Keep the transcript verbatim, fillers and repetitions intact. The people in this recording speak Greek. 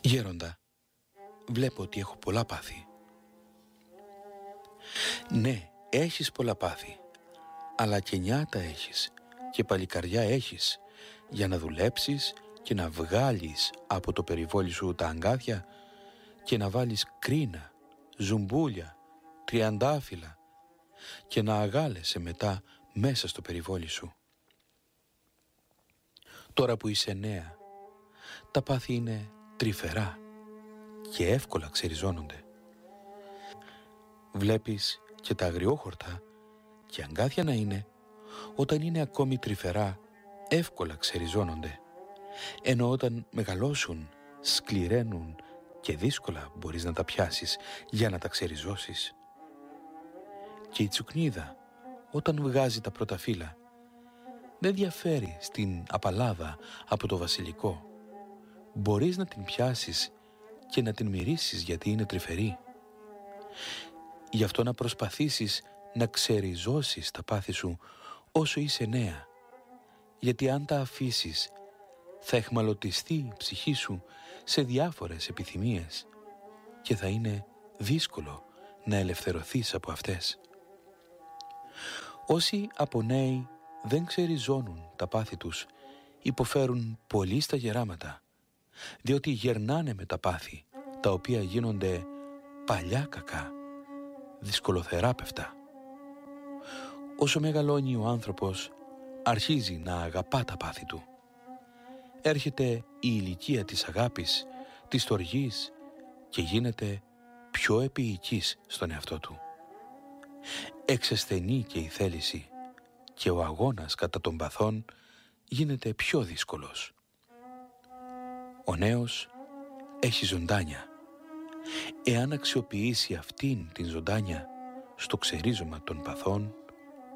Γέροντα, βλέπω ότι έχω πολλά πάθη. Ναι, έχεις πολλά πάθη, αλλά και νιάτα έχεις και παλικαριά έχεις για να δουλέψεις και να βγάλεις από το περιβόλι σου τα αγκάθια και να βάλεις κρίνα, ζουμπούλια, τριαντάφυλλα και να αγάλεσαι μετά μέσα στο περιβόλι σου. Τώρα που είσαι νέα, τα πάθη είναι τρυφερά και εύκολα ξεριζώνονται. Βλέπεις και τα αγριόχορτα και αγκάθια να είναι, όταν είναι ακόμη τρυφερά, εύκολα ξεριζώνονται, ενώ όταν μεγαλώσουν, σκληραίνουν και δύσκολα μπορείς να τα πιάσεις για να τα ξεριζώσεις. Και η τσουκνίδα, όταν βγάζει τα πρώτα φύλλα, δεν διαφέρει στην απαλάδα από το βασιλικό. Μπορείς να την πιάσεις και να την μυρίσεις γιατί είναι τρυφερή. Γι' αυτό να προσπαθήσεις να ξεριζώσεις τα πάθη σου όσο είσαι νέα, γιατί αν τα αφήσεις θα εχμαλωτιστεί η ψυχή σου σε διάφορες επιθυμίες και θα είναι δύσκολο να ελευθερωθείς από αυτές. Όσοι από νέοι δεν ξεριζώνουν τα πάθη τους υποφέρουν πολύ στα γεράματα, διότι γερνάνε με τα πάθη, τα οποία γίνονται παλιά κακά, δυσκολοθεράπευτα. Όσο μεγαλώνει ο άνθρωπος, αρχίζει να αγαπά τα πάθη του. Έρχεται η ηλικία της αγάπης, της στοργής και γίνεται πιο επίοικης στον εαυτό του. Εξασθενεί και η θέληση και ο αγώνας κατά των παθών γίνεται πιο δύσκολος. Ο νέος έχει ζωντάνια. Εάν αξιοποιήσει αυτήν την ζωντάνια στο ξερίζωμα των παθών,